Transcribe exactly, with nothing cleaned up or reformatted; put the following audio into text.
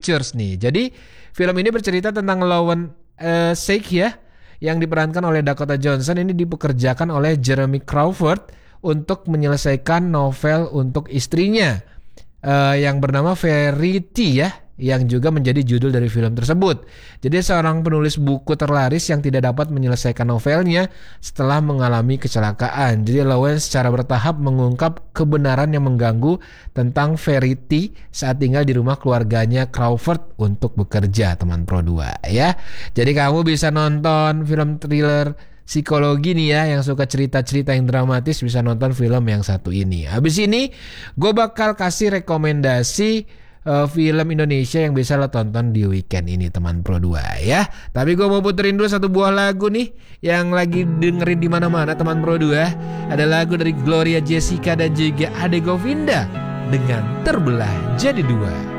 Pictures nih. Jadi film ini bercerita tentang Lowen uh, Sake ya, yang diperankan oleh Dakota Johnson. Ini dipekerjakan oleh Jeremy Crawford untuk menyelesaikan novel untuk istrinya uh, yang bernama Verity ya, yang juga menjadi judul dari film tersebut. Jadi seorang penulis buku terlaris yang tidak dapat menyelesaikan novelnya setelah mengalami kecelakaan. Jadi Lowen secara bertahap mengungkap kebenaran yang mengganggu tentang Verity saat tinggal di rumah keluarganya Crawford untuk bekerja, teman Pro dua ya. Jadi kamu bisa nonton film thriller psikologi nih ya, yang suka cerita-cerita yang dramatis bisa nonton film yang satu ini. Habis ini gue bakal kasih rekomendasi Uh, film Indonesia yang bisa lo tonton di weekend ini, teman Pro dua ya. Tapi gue mau puterin dulu satu buah lagu nih yang lagi dengerin di mana-mana, teman Pro dua. Ada lagu dari Gloria Jessica dan juga Ade Govinda dengan Terbelah Jadi Dua.